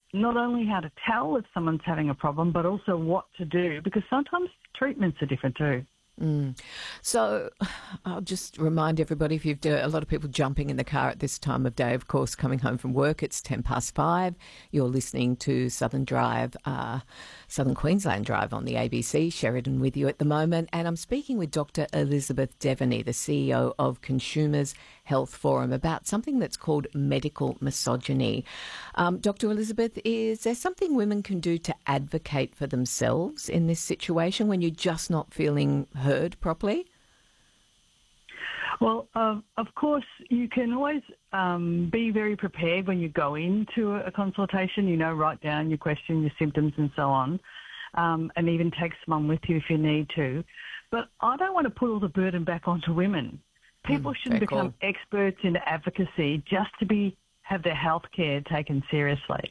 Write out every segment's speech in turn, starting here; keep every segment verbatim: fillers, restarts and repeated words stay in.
not only how to tell if someone's having a problem, but also what to do, because sometimes treatments are different too. Mm. So I'll just remind everybody, if you've a lot of people jumping in the car at this time of day, of course, coming home from work, it's ten past five. You're listening to Southern Drive, uh, Southern Queensland Drive on the A B C. Sheridan with you at the moment. And I'm speaking with Doctor Elizabeth Devaney, the C E O of Consumers Health Forum, about something that's called medical misogyny. Um, Doctor Elizabeth, is there something women can do to advocate for themselves in this situation when you're just not feeling heard properly? Well, uh, of course, you can always um, be very prepared when you go into a consultation. You know, write down your question, your symptoms and so on, um, and even take someone with you if you need to. But I don't want to put all the burden back onto women. People mm, shouldn't become cool. experts in advocacy just to be have their health care taken seriously.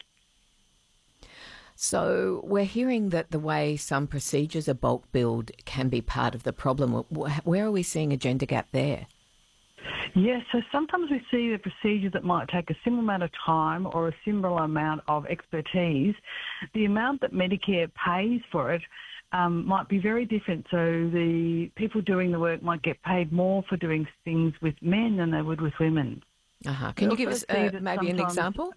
So we're hearing that the way some procedures are bulk billed can be part of the problem. Where are we seeing a gender gap there? Yes, so sometimes we see a procedure that might take a similar amount of time or a similar amount of expertise. The amount that Medicare pays for it um, might be very different. So the people doing the work might get paid more for doing things with men than they would with women. Uh-huh. Can you give us uh, maybe an example?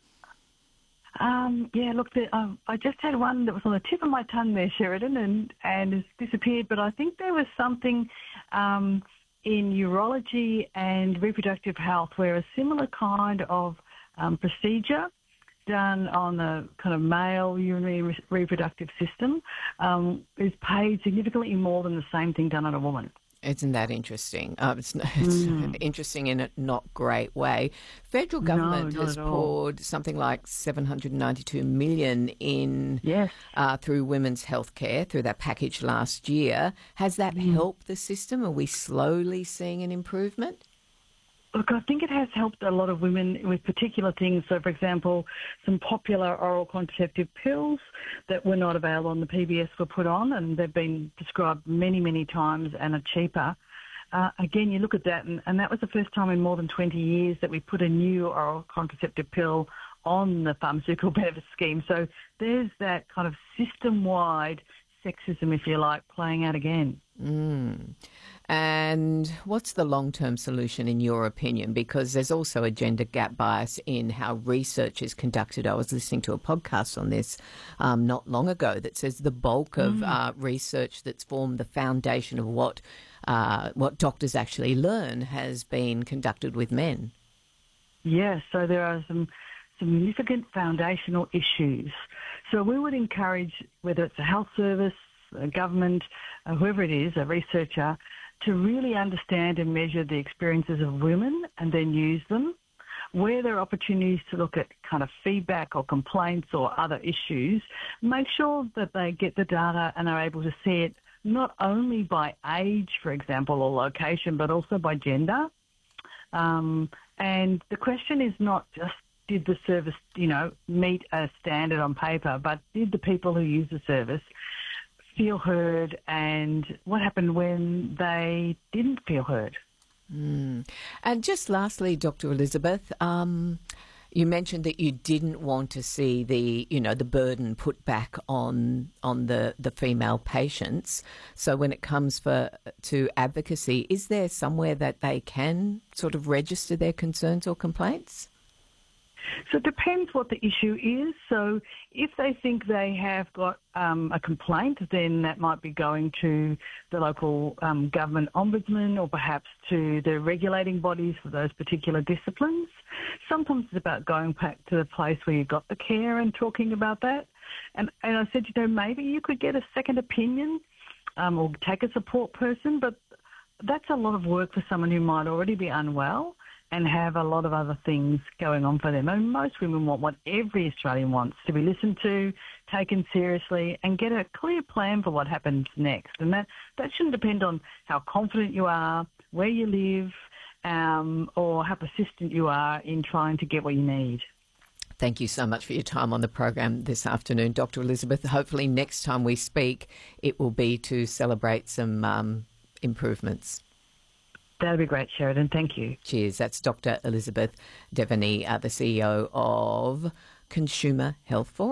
Um, yeah, look, the, um, I just had one that was on the tip of my tongue there, Sheridan, and, and has disappeared, but I think there was something um, in urology and reproductive health where a similar kind of um, procedure done on the kind of male urinary re- reproductive system um, is paid significantly more than the same thing done on a woman. Isn't that interesting? Um, it's it's mm. interesting in a not great way. Federal government no, has poured something like seven hundred ninety-two million dollars in yes. uh, through women's health care, through that package last year. Has that mm. helped the system? Are we slowly seeing an improvement? Look, I think it has helped a lot of women with particular things. So, for example, some popular oral contraceptive pills that were not available on the P B S were put on, and they've been prescribed many, many times and are cheaper. Uh, again, you look at that, and, and that was the first time in more than twenty years that we put a new oral contraceptive pill on the pharmaceutical benefit scheme. So there's that kind of system-wide sexism, if you like, playing out again. Mm. And what's the long-term solution in your opinion? Because there's also a gender gap bias in how research is conducted. I was listening to a podcast on this um, not long ago that says the bulk of mm. uh, research that's formed the foundation of what uh, what doctors actually learn has been conducted with men. Yes, so there are some significant foundational issues. So we would encourage, whether it's a health service, a government, uh, whoever it is, a researcher, to really understand and measure the experiences of women and then use them. Where there are opportunities to look at kind of feedback or complaints or other issues, make sure that they get the data and are able to see it not only by age, for example, or location, but also by gender. Um, and the question is not just did the service, you know, meet a standard on paper, but did the people who use the service feel heard, and what happened when they didn't feel heard? Mm. And just lastly, Doctor Elizabeth, um, you mentioned that you didn't want to see the, you know, the burden put back on on the, the female patients. So when it comes for to advocacy, is there somewhere that they can sort of register their concerns or complaints? So it depends what the issue is. So if they think they have got um, a complaint, then that might be going to the local um, government ombudsman or perhaps to the regulating bodies for those particular disciplines. Sometimes it's about going back to the place where you got the care and talking about that. And, and I said, you know, maybe you could get a second opinion um, or take a support person, but that's a lot of work for someone who might already be unwell and have a lot of other things going on for them. I mean, most women want what every Australian wants, to be listened to, taken seriously, and get a clear plan for what happens next. And that, that shouldn't depend on how confident you are, where you live, um, or how persistent you are in trying to get what you need. Thank you so much for your time on the program this afternoon, Doctor Elizabeth. Hopefully next time we speak, it will be to celebrate some um, improvements. That'd be great, Sheridan. Thank you. Cheers. That's Doctor Elizabeth Devaney, uh, the C E O of Consumer Health Forum.